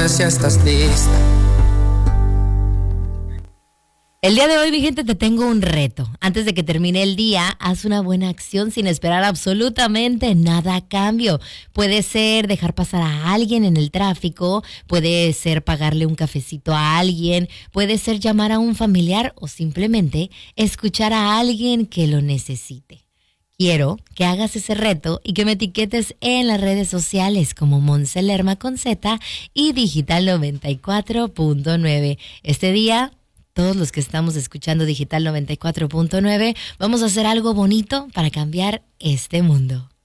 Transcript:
ver si estás lista. El día de hoy, mi gente, te tengo un reto. Antes de que termine el día, haz una buena acción sin esperar absolutamente nada a cambio. Puede ser dejar pasar a alguien en el tráfico, puede ser pagarle un cafecito a alguien, puede ser llamar a un familiar o simplemente escuchar a alguien que lo necesite. Quiero que hagas ese reto y que me etiquetes en las redes sociales como Monse Lerma con Z y Digital 94.9. Este día, todos los que estamos escuchando Digital 94.9, vamos a hacer algo bonito para cambiar este mundo.